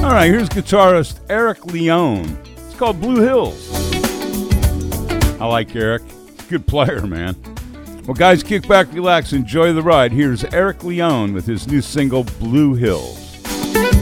All right, here's guitarist Eric Leone. It's called Blue Hills. I like Eric. He's a good player, man. Well, guys, kick back, relax, enjoy the ride. Here's Eric Leone with his new single, Blue Hills.